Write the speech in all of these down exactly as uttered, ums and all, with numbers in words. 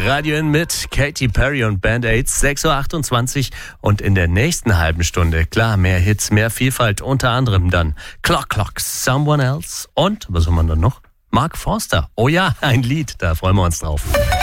Radio In mit Katy Perry und Band-Aids, sechs Uhr achtundzwanzig und in der nächsten halben Stunde, klar, mehr Hits, mehr Vielfalt, unter anderem dann Clock Clock, Someone Else und, was haben wir dann noch? Mark Forster. Oh ja, ein Lied, da freuen wir uns drauf.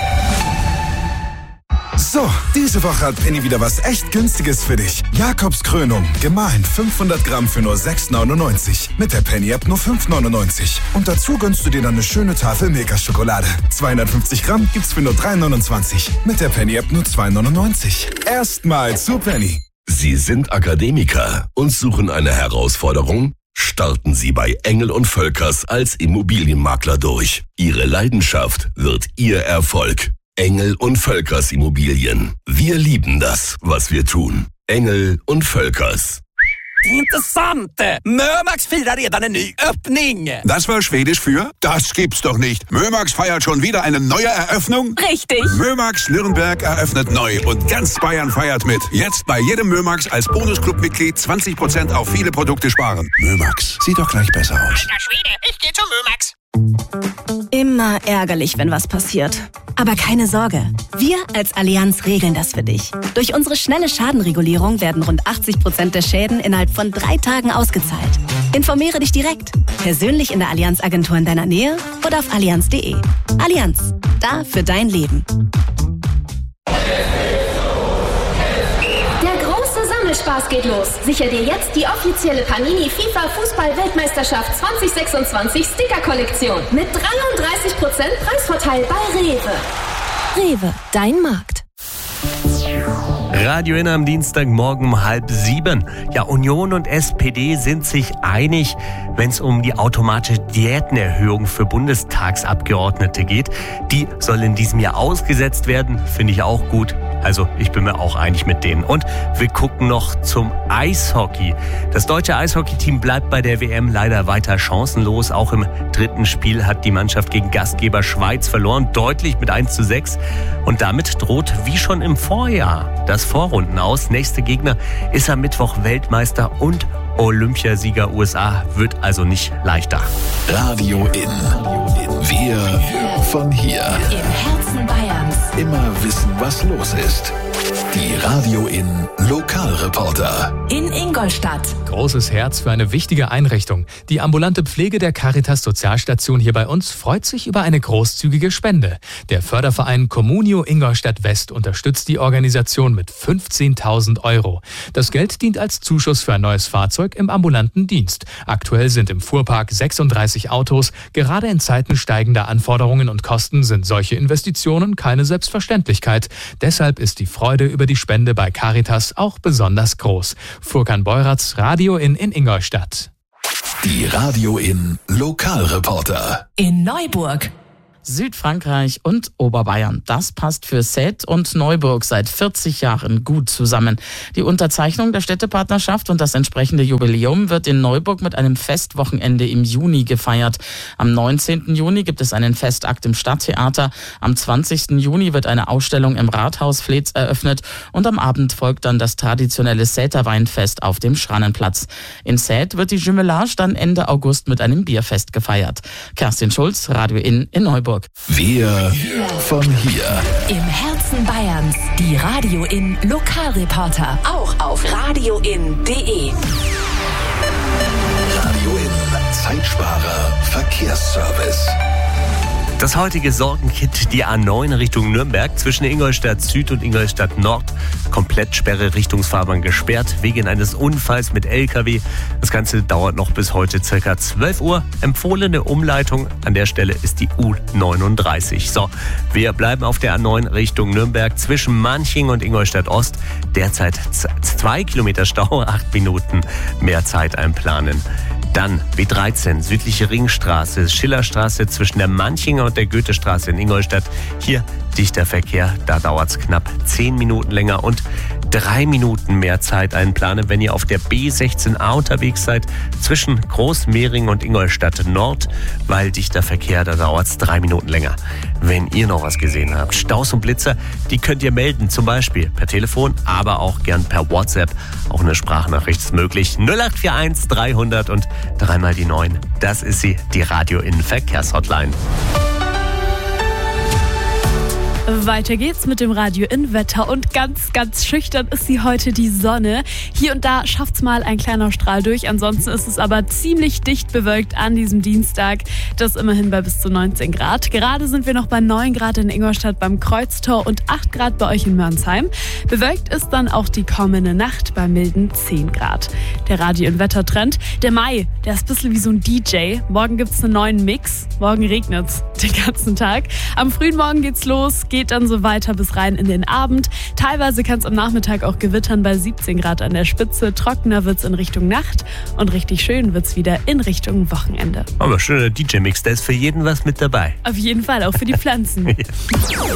So, diese Woche hat Penny wieder was echt Günstiges für dich. Jakobs Krönung, gemahlen fünfhundert Gramm für nur sechs neunundneunzig. Mit der Penny-App nur fünf neunundneunzig. Und dazu gönnst du dir dann eine schöne Tafel Milka-Schokolade. zweihundertfünfzig Gramm gibt's für nur drei neunundzwanzig. Mit der Penny-App nur zwei neunundneunzig. Erstmal zu Penny. Sie sind Akademiker und suchen eine Herausforderung? Starten Sie bei Engel und Völkers als Immobilienmakler durch. Ihre Leidenschaft wird Ihr Erfolg. Engel und Völkers Immobilien. Wir lieben das, was wir tun. Engel und Völkers. Intressant! Mömax firar redan en ny öppning! Das war Schwedisch für? Das gibt's doch nicht. Mömax feiert schon wieder eine neue Eröffnung? Richtig! Mömax Nürnberg eröffnet neu und ganz Bayern feiert mit. Jetzt bei jedem Mömax als Bonusclub-Mitglied zwanzig Prozent auf viele Produkte sparen. Mömax, sieht doch gleich besser aus. Alter Schwede, ich geh zu Mömax! Immer ärgerlich, wenn was passiert. Aber keine Sorge, wir als Allianz regeln das für dich. Durch unsere schnelle Schadenregulierung werden rund achtzig Prozent der Schäden innerhalb von drei Tagen ausgezahlt. Informiere dich direkt, persönlich in der Allianz-Agentur in deiner Nähe oder auf allianz punkt de. Allianz, da für dein Leben. Spaß geht los. Sicher dir jetzt die offizielle Panini FIFA Fußball-Weltmeisterschaft zwanzig sechsundzwanzig Sticker-Kollektion mit dreiunddreißig Prozent Preisvorteil bei Rewe. Rewe, dein Markt. Radio In am Dienstagmorgen um halb sieben. Ja, Union und S P D sind sich einig, wenn es um die automatische Diätenerhöhung für Bundestagsabgeordnete geht. Die soll in diesem Jahr ausgesetzt werden, finde ich auch gut. Also ich bin mir auch einig mit denen. Und wir gucken noch zum Eishockey. Das deutsche Eishockeyteam bleibt bei der W M leider weiter chancenlos. Auch im dritten Spiel hat die Mannschaft gegen Gastgeber Schweiz verloren, deutlich mit eins zu sechs. Und damit droht wie schon im Vorjahr das Vorrunden aus. Nächster Gegner ist am Mittwoch Weltmeister und Olympiasieger U S A, wird also nicht leichter. Radio In. Wir von hier. Im Herzen Bayerns. Immer wissen, was los ist. Die Radio In Lokalreporter. In Ingolstadt. Großes Herz für eine wichtige Einrichtung. Die ambulante Pflege der Caritas Sozialstation hier bei uns freut sich über eine großzügige Spende. Der Förderverein Communio Ingolstadt West unterstützt die Organisation mit fünfzehntausend Euro. Das Geld dient als Zuschuss für ein neues Fahrzeug im ambulanten Dienst. Aktuell sind im Fuhrpark sechsunddreißig Autos. Gerade in Zeiten steigender Anforderungen und Kosten sind solche Investitionen keine Selbstverständlichkeit. Deshalb ist die Freude über die Spende bei Caritas auch besonders groß. Furkan Beuratz, Radio In in Ingolstadt. Die Radio In Lokalreporter. In Neuburg. Südfrankreich und Oberbayern. Das passt für Seth und Neuburg seit vierzig Jahren gut zusammen. Die Unterzeichnung der Städtepartnerschaft und das entsprechende Jubiläum wird in Neuburg mit einem Festwochenende im Juni gefeiert. Am neunzehnten Juni gibt es einen Festakt im Stadttheater. Am zwanzigsten Juni wird eine Ausstellung im Rathaus Fletz eröffnet und am Abend folgt dann das traditionelle Säther Weinfest auf dem Schrannenplatz. In Seth wird die Jumelage dann Ende August mit einem Bierfest gefeiert. Kerstin Schulz, Radio In in Neuburg. Wir von hier. Im Herzen Bayerns. Die Radio In Lokalreporter. Auch auf radio in punkt de. Radio In Zeitsparer Verkehrsservice. Das heutige Sorgenkit, die A neun Richtung Nürnberg, zwischen Ingolstadt Süd und Ingolstadt Nord. Komplettsperre, Richtungsfahrbahn gesperrt, wegen eines Unfalls mit L K W. Das Ganze dauert noch bis heute ca. zwölf Uhr. Empfohlene Umleitung an der Stelle ist die U neununddreißig. So, wir bleiben auf der A neun Richtung Nürnberg, zwischen Manching und Ingolstadt Ost. Derzeit zwei Kilometer Stau, acht Minuten mehr Zeit einplanen. Dann B dreizehn, südliche Ringstraße, Schillerstraße zwischen der Manchinger und der Goethestraße in Ingolstadt. Hier dichter Verkehr, da dauert es knapp zehn Minuten länger und drei Minuten mehr Zeit einplanen, wenn ihr auf der B sechzehn A unterwegs seid, zwischen Großmehring und Ingolstadt Nord, weil dichter Verkehr, da dauert es drei Minuten länger. Wenn ihr noch was gesehen habt, Staus und Blitzer, die könnt ihr melden, zum Beispiel per Telefon, aber auch gern per WhatsApp. Auch eine Sprachnachricht ist möglich. null acht vier eins dreihundert und dreimal die neun. Das ist sie, die Radio In Verkehrshotline. Weiter geht's mit dem Radio in Wetter und ganz, ganz schüchtern ist sie heute die Sonne. Hier und da schafft's mal ein kleiner Strahl durch, ansonsten ist es aber ziemlich dicht bewölkt an diesem Dienstag. Das immerhin bei bis zu neunzehn Grad. Gerade sind wir noch bei neun Grad in Ingolstadt beim Kreuztor und acht Grad bei euch in Mörnsheim. Bewölkt ist dann auch die kommende Nacht bei milden zehn Grad. Der Radio in Wettertrend. Der Mai, der ist ein bisschen wie so ein D J. Morgen gibt's einen neuen Mix. Morgen regnet's den ganzen Tag. Am frühen Morgen geht's los. Geht dann so weiter bis rein in den Abend. Teilweise kann es am Nachmittag auch gewittern bei siebzehn Grad an der Spitze. Trockener wird es in Richtung Nacht und richtig schön wird es wieder in Richtung Wochenende. Aber schöner D J-Mix, da ist für jeden was mit dabei. Auf jeden Fall, auch für die Pflanzen. Ja.